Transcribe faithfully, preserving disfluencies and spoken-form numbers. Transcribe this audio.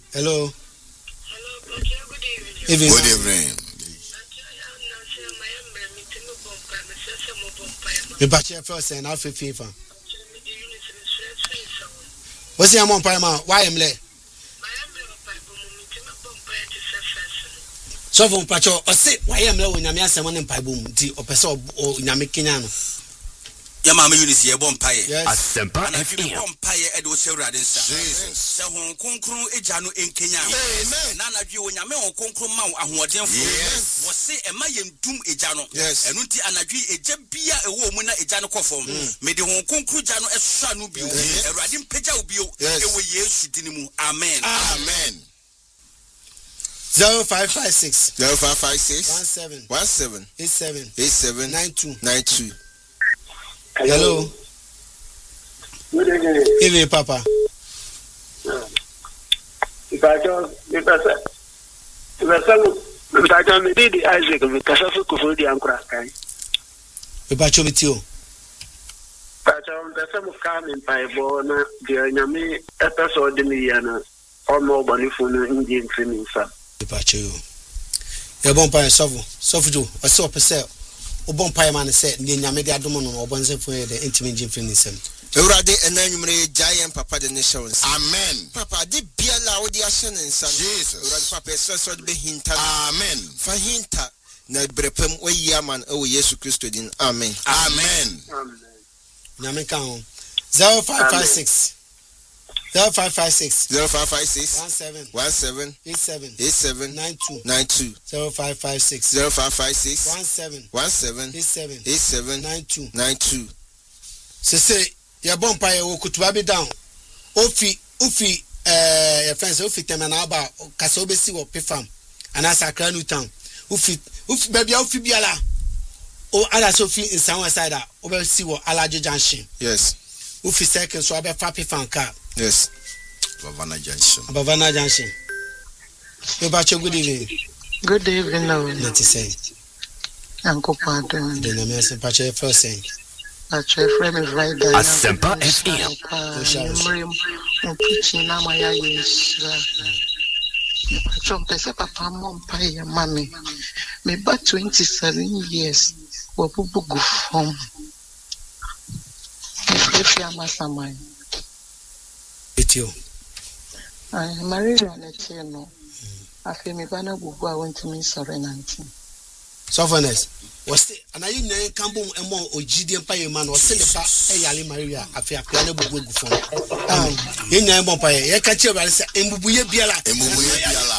Hello. Hello, good evening. Evening. Good evening. Me bache first and half FIFA. What's your mom payma? Why am le? So from pacho o say why am le when nyame asem ne mpae bom ti o pese o nyame kenya no. Ya mama Eunice ye bom pae. Asempa F M bom pae e de o se wurade nsa. Jesus. Se hon konkron eja no enkenya. Amen. Na na dwe o nyame hon konkron ma ahodenfo. Yes. Wo se e ma yendum eja no. Yes. Enu nti anadwe eja bia e wo mu na eja no kofom. Me de hon konkron ja no esua no bio. Ewurade mpagya wo bio e wo Yesu dinimu. Amen. Amen. zero five five six zero five five six one seven one seven eight seven eight seven nine two nine two. Hello. Good evening. Evening, Papa. If I just, if I said, if I said, if I just made the Isaac, if I said, could hold the anchor, okay? If I show it to you. But um, the same of coming by Bona, the enemy episode in the Yana, or more Bonifun Indian training, sir. If I show you. You're born by a sovereign, sovereign, a so per se. O bon pie man said, Nyame de adomo no obonse for the intimate jifinism. Ewurade enanwumre giant papa de ne showns. Amen. Papa de biala wo de ahye ne nsa. Jesus. Ewurade papa eso so de be hinta. Amen. Fa hinta na brepam oyi aman e wo Yesu Kristo din. Amen. Amen. Amen. Nyame kan ho. zero five five six zero five five six zero five five six one seven one seven eight seven eight seven nine two nine two zero five five six zero five five six one seven one seven eight seven eight seven nine two nine two. Se se ya bon pie wo kutuba bi down. Ofi ofi eh your friends ofi temana ba kasa obesi wo pefam anasa Accra New Town. Ofi ofi baby ofi biala. O ala so fi in sound side a obesi wo Alaje Junction. Yes. Ufi second so abe fa pefam car. Yes. Bavana Junction. Bavana Junction. You bacho good evening. Good evening, no. Not to say. Uncle Pardon. The name is Pache first saying. Pache friend is right there. Asempa F M. Mrim, Mupichi, Namaya, yes. Pacho, Pesa Papa, Mom, Paya, Mammy. Me but twenty-seven years. Wabubu go home. If you are my son, With you. I married an eternal. I feel me banner bubu I want to mean serenity. Softness. Was and I know Cambo and more or G D Empire man or Silva Ayali Maria after piano bubu from. Um, in Empire, I catch you by saying Mbuye Biala. Emubuye biala.